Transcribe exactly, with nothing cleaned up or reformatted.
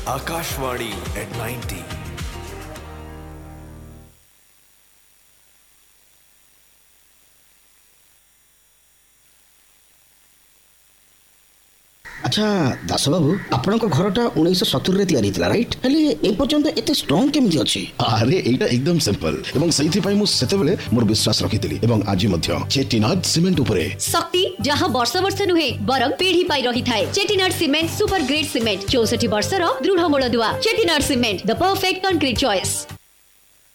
Akashvani at ninety. अच्छा दास बाबू आपण घरटा उन्नीस सत्तर तैयारी राइट हेले ए पर्यंत एते स्ट्रांग केमिति अछि? अरे एटा एकदम सिंपल एवं सही पई मु सेतेबेले मोर विश्वास रखितली एवं आज मध्य चेटिनाड सीमेंट उपरे शक्ति जहां वर्ष वर्ष नुहे बरं पीढ़ी पाई रही थाए। Chettinad cement super grade cement चौसठ वर्ष रो दृढ़ मूल दुआ। Chettinad cement the perfect concrete choice.